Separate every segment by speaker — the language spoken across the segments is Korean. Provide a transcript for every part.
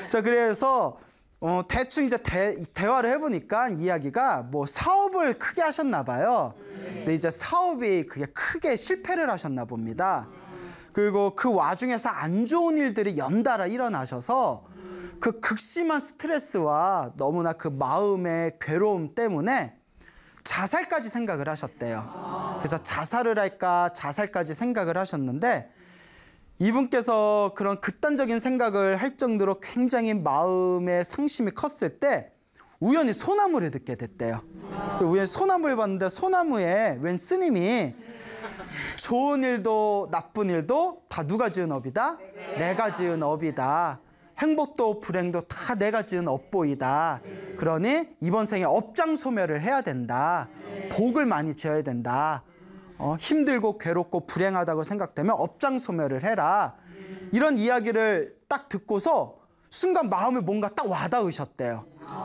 Speaker 1: 자, 그래서 대충 이제 대화를 해보니까 이야기가 뭐 사업을 크게 하셨나 봐요. 근데 이제 사업이 그게 크게 실패를 하셨나 봅니다. 그리고 그 와중에서 안 좋은 일들이 연달아 일어나셔서 그 극심한 스트레스와 너무나 그 마음의 괴로움 때문에 자살까지 생각을 하셨대요. 그래서 자살을 할까 자살까지 생각을 하셨는데 이분께서 그런 극단적인 생각을 할 정도로 굉장히 마음의 상심이 컸을 때 우연히 소나무를 듣게 됐대요. 우연히 소나무를 봤는데 소나무에 웬 스님이 좋은 일도 나쁜 일도 다 누가 지은 업이다? 내가 지은 업이다. 행복도 불행도 다 내가 지은 업보이다. 그러니 이번 생에 업장 소멸을 해야 된다. 복을 많이 지어야 된다. 힘들고 괴롭고 불행하다고 생각되면 업장 소멸을 해라. 이런 이야기를 딱 듣고서 순간 마음에 뭔가 딱 와닿으셨대요.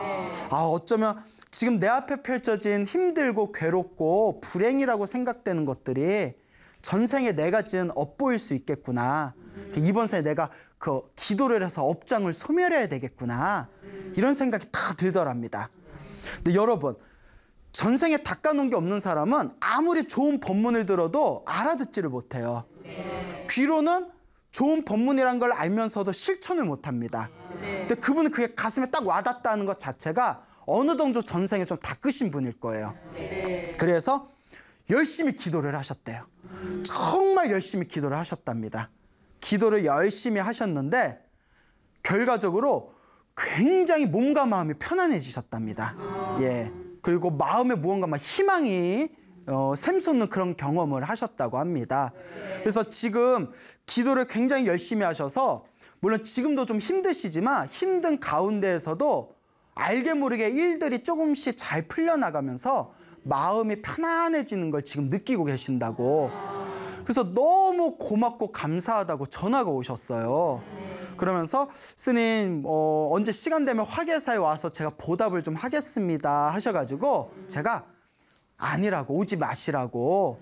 Speaker 1: 어쩌면 지금 내 앞에 펼쳐진 힘들고 괴롭고 불행이라고 생각되는 것들이 전생에 내가 지은 업보일 수 있겠구나. 이번 생에 내가 그 기도를 해서 업장을 소멸해야 되겠구나. 이런 생각이 다 들더랍니다. 근데 여러분, 전생에 닦아놓은 게 없는 사람은 아무리 좋은 법문을 들어도 알아듣지를 못해요. 귀로는 좋은 법문이란 걸 알면서도 실천을 못합니다. 근데 그분은 그게 가슴에 딱 와닿다는 것 자체가 어느 정도 전생에 좀 닦으신 분일 거예요. 그래서 열심히 기도를 하셨대요. 정말 열심히 기도를 하셨답니다. 기도를 열심히 하셨는데 결과적으로 굉장히 몸과 마음이 편안해지셨답니다. 예. 그리고 마음에 무언가 막 희망이 샘솟는 그런 경험을 하셨다고 합니다. 그래서 지금 기도를 굉장히 열심히 하셔서 물론 지금도 좀 힘드시지만 힘든 가운데에서도 알게 모르게 일들이 조금씩 잘 풀려나가면서 마음이 편안해지는 걸 지금 느끼고 계신다고. 그래서 너무 고맙고 감사하다고 전화가 오셨어요. 그러면서 스님 언제 시간 되면 화계사에 와서 제가 보답을 좀 하겠습니다 하셔가지고 제가 아니라고, 오지 마시라고,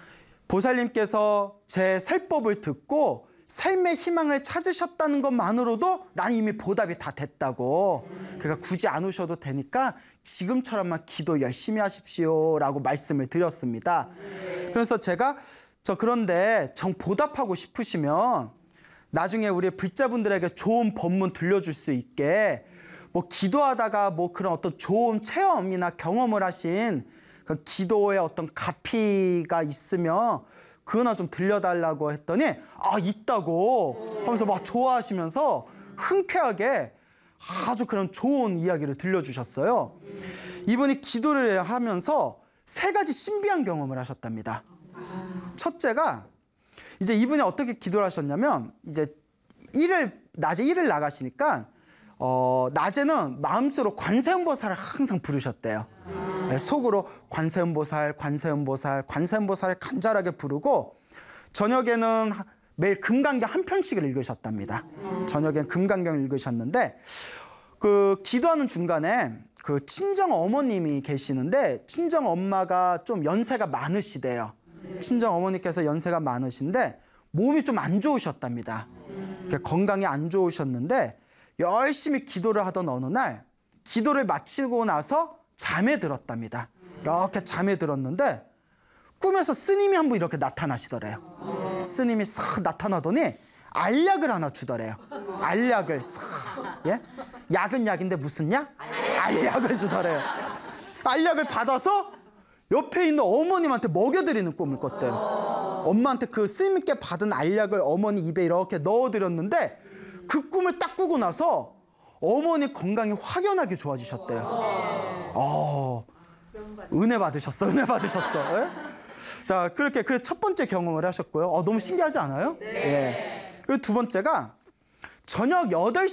Speaker 1: 보살님께서 제 설법을 듣고 삶의 희망을 찾으셨다는 것만으로도 난 이미 보답이 다 됐다고, 그러니까 굳이 안 오셔도 되니까 지금처럼만 기도 열심히 하십시오 라고 말씀을 드렸습니다. 그래서 제가 그런데 정 보답하고 싶으시면 나중에 우리 불자분들에게 좋은 법문 들려줄 수 있게 뭐 기도하다가 뭐 그런 어떤 좋은 체험이나 경험을 하신 그 기도의 어떤 가피가 있으면 그거나 좀 들려달라고 했더니 있다고 하면서 막 좋아하시면서 흔쾌하게 아주 그런 좋은 이야기를 들려주셨어요. 이분이 기도를 하면서 3가지 신비한 경험을 하셨답니다. 첫째가 이제 이분이 어떻게 기도를 하셨냐면 이제 낮에 일을 나가시니까 낮에는 마음속으로 관세음보살을 항상 부르셨대요. 속으로 관세음보살, 관세음보살, 관세음보살을 간절하게 부르고 저녁에는 매일 금강경 한 편씩을 읽으셨답니다. 저녁엔 금강경을 읽으셨는데 그 기도하는 중간에 그 친정 어머님이 계시는데 친정 엄마가 좀 연세가 많으시대요. 친정 어머니께서 연세가 많으신데 몸이 좀 안 좋으셨답니다. 건강이 안 좋으셨는데 열심히 기도를 하던 어느 날 기도를 마치고 나서 잠에 들었답니다. 이렇게 잠에 들었는데 꿈에서 스님이 한 분 이렇게 나타나시더래요. 스님이 싹 나타나더니 알약을 하나 주더래요. 알약을 싹, 예? 약은 약인데 무슨 약? 알약을 주더래요. 알약을 받아서 옆에 있는 어머님한테 먹여드리는 꿈을 꿨대요. 엄마한테 그 스님께 받은 알약을 어머니 입에 이렇게 넣어드렸는데 그 꿈을 딱 꾸고 나서 어머니 건강이 확연하게 좋아지셨대요. 은혜 받으셨어, 은혜 받으셨어. 예? 자, 그렇게 그 첫 번째 경험을 하셨고요. 너무 신기하지 않아요? 네. 예. 그리고 두 번째가 저녁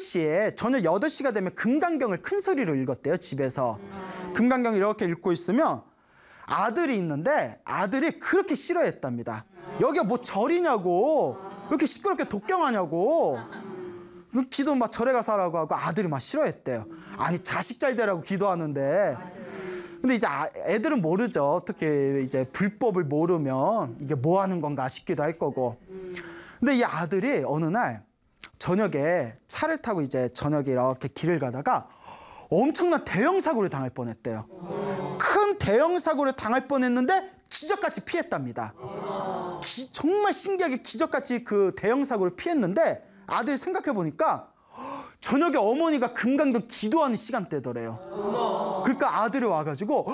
Speaker 1: 8시가 되면 금강경을 큰 소리로 읽었대요, 집에서. 금강경 이렇게 읽고 있으면 아들이 있는데 아들이 그렇게 싫어했답니다. 여기가 뭐 절이냐고, 왜 이렇게 시끄럽게 독경하냐고, 기도 막 절에 가서 하라고 하고 아들이 막 싫어했대요. 아니 자식 잘 되라고 기도하는데. 근데 이제 애들은 모르죠. 어떻게 이제 불법을 모르면 이게 뭐 하는 건가 싶기도 할 거고. 근데 이 아들이 어느 날 저녁에 차를 타고 이제 저녁에 이렇게 길을 가다가 엄청난 대형 사고를 당할 뻔했대요. 큰 대형 사고를 당할 뻔했는데 기적같이 피했답니다. 정말 신기하게 기적같이 그 대형 사고를 피했는데 아들이 생각해 보니까 저녁에 어머니가 금강경 기도하는 시간대더래요. 그러니까 아들이 와가지고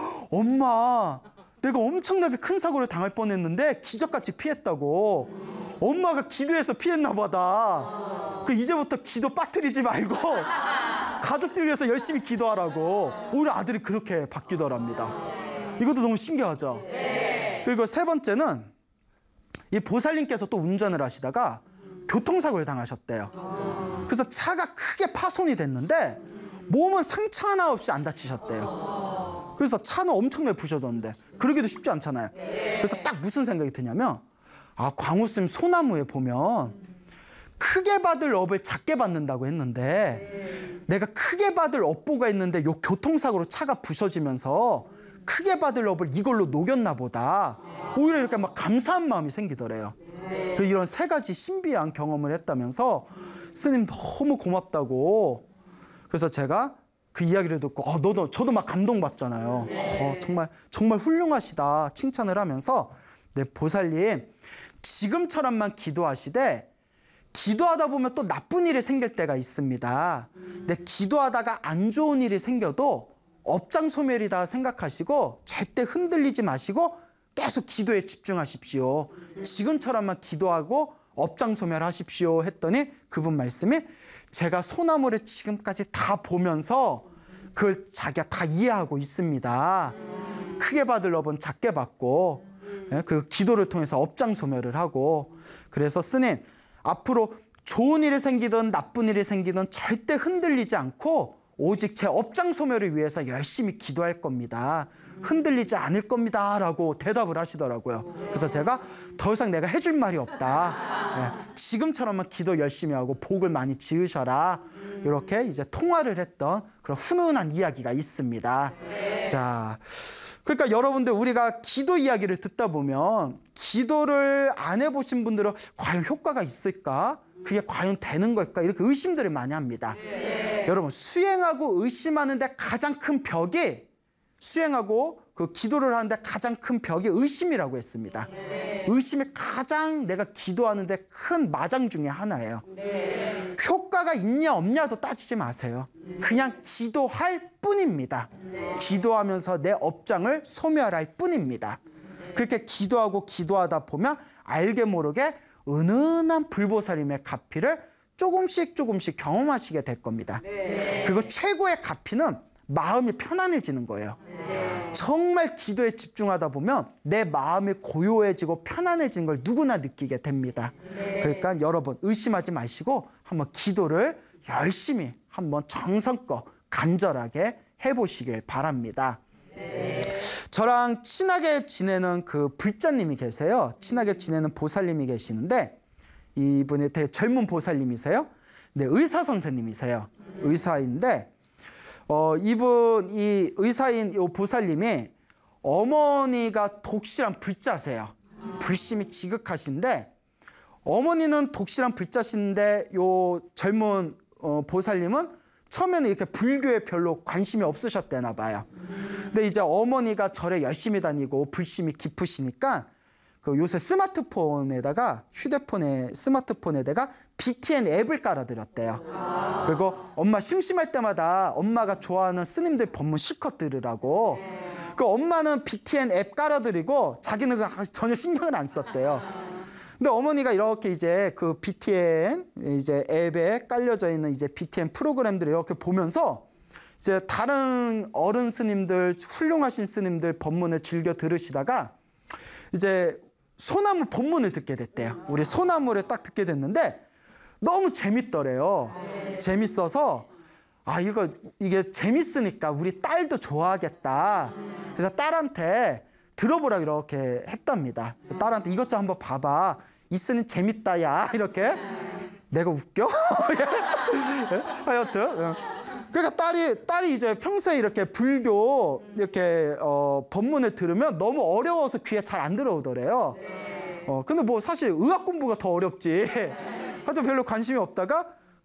Speaker 1: 엄마 내가 엄청나게 큰 사고를 당할 뻔했는데 기적같이 피했다고. 엄마가 기도해서 피했나 보다. 그 이제부터 기도 빠뜨리지 말고 가족들 위해서 열심히 기도하라고. 우리 아들이 그렇게 바뀌더랍니다. 이것도 너무 신기하죠. 그리고 세 번째는 이 보살님께서 또 운전을 하시다가 교통사고를 당하셨대요. 그래서 차가 크게 파손이 됐는데 몸은 상처 하나 없이 안 다치셨대요. 그래서 차는 엄청나게 부셔졌는데 그러기도 쉽지 않잖아요. 그래서 딱 무슨 생각이 드냐면 광우스님 소나무에 보면 크게 받을 업을 작게 받는다고 했는데 내가 크게 받을 업보가 있는데 요 교통사고로 차가 부서지면서 크게 받을 업을 이걸로 녹였나 보다. 오히려 이렇게 막 감사한 마음이 생기더래요. 이런 세 가지 신비한 경험을 했다면서 스님 너무 고맙다고. 그래서 제가 그 이야기를 듣고 저도 막 감동받잖아요. 정말 훌륭하시다 칭찬을 하면서 네, 보살님 지금처럼만 기도하시되 기도하다 보면 또 나쁜 일이 생길 때가 있습니다. 근데 기도하다가 안 좋은 일이 생겨도 업장소멸이다 생각하시고 절대 흔들리지 마시고 계속 기도에 집중하십시오. 지금처럼만 기도하고 업장소멸하십시오 했더니 그분 말씀이 제가 소나무를 지금까지 다 보면서 그걸 자기가 다 이해하고 있습니다. 크게 받을 업은 작게 받고 그 기도를 통해서 업장소멸을 하고. 그래서 스님 앞으로 좋은 일이 생기든 나쁜 일이 생기든 절대 흔들리지 않고 오직 제 업장소멸을 위해서 열심히 기도할 겁니다. 흔들리지 않을 겁니다 라고 대답을 하시더라고요. 그래서 제가 더 이상 내가 해줄 말이 없다. 지금처럼만 기도 열심히 하고 복을 많이 지으셔라. 이렇게 이제 통화를 했던 그런 훈훈한 이야기가 있습니다. 자, 그러니까 여러분들 우리가 기도 이야기를 듣다 보면 기도를 안 해보신 분들은 과연 효과가 있을까? 그게 과연 되는 걸까? 이렇게 의심들을 많이 합니다. 여러분 수행하고 의심하는데 가장 큰 벽이 수행하고 그 기도를 하는데 가장 큰 벽이 의심이라고 했습니다. 의심이 가장 내가 기도하는데 큰 마장 중에 하나예요. 효과가 있냐 없냐도 따지지 마세요. 그냥 기도할 뿐입니다. 기도하면서 내 업장을 소멸할 뿐입니다. 그렇게 기도하고 기도하다 보면 알게 모르게 은은한 불보살님의 가피를 조금씩 경험하시게 될 겁니다. 그리고 최고의 가피는 마음이 편안해지는 거예요. 정말 기도에 집중하다 보면 내 마음이 고요해지고 편안해지는 걸 누구나 느끼게 됩니다. 그러니까 여러분 의심하지 마시고 한번 기도를 열심히 한번 정성껏 간절하게 해보시길 바랍니다. 저랑 친하게 지내는 그 불자님이 계세요. 친하게 지내는 보살님이 계시는데 이분이 되게 젊은 보살님이세요. 네, 의사 선생님이세요. 의사인데 이 의사인 이 보살님이 어머니가 독실한 불자세요. 불심이 지극하신데 어머니는 독실한 불자신데 요 젊은 보살님은 처음에는 이렇게 불교에 별로 관심이 없으셨대나 봐요. 근데 이제 어머니가 절에 열심히 다니고 불심이 깊으시니까 그 요새 스마트폰에다가 휴대폰에 스마트폰에다가 BTN 앱을 깔아드렸대요. 그리고 엄마 심심할 때마다 엄마가 좋아하는 스님들 법문 실컷 들으라고. 그 엄마는 BTN 앱 깔아드리고 자기는 전혀 신경을 안 썼대요. 근데 어머니가 이렇게 이제 그 BTN 이제 앱에 깔려져 있는 이제 BTN 프로그램들을 이렇게 보면서 이제 다른 어른 스님들 훌륭하신 스님들 법문을 즐겨 들으시다가 이제 소나무 법문을 듣게 됐대요. 우리 소나무를 딱 듣게 됐는데 너무 재밌더래요. 재밌어서 이게 재밌으니까 우리 딸도 좋아하겠다. 그래서 딸한테 들어보라 이렇게 했답니다. 딸한테 이것 좀 한번 봐봐. 이 스님 재밌다 야 이렇게. 내가 웃겨? 하여튼 그러니까 딸이 이제 평소에 이렇게 불교 이렇게 법문을 들으면 너무 어려워서 귀에 잘 안 들어오더래요. 근데 뭐 사실 의학 공부가 더 어렵지. 하여튼 별로 관심이 없다가